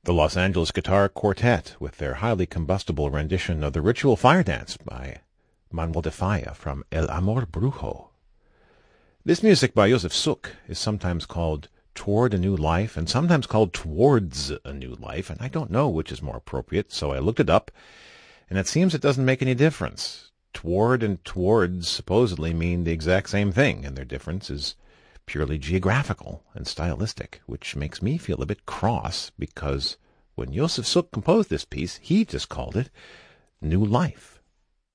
the Los Angeles Guitar Quartet with their highly combustible rendition of the Ritual Fire Dance by Manuel de Falla from El Amor Brujo. This music by Josef Suk is sometimes called Toward a New Life and sometimes called Towards a New Life, and I don't know which is more appropriate, so I looked it up, and it seems it doesn't make any difference. Toward and towards supposedly mean the exact same thing, and their difference is purely geographical and stylistic, which makes me feel a bit cross because when Josef Suk composed this piece, he just called it New Life.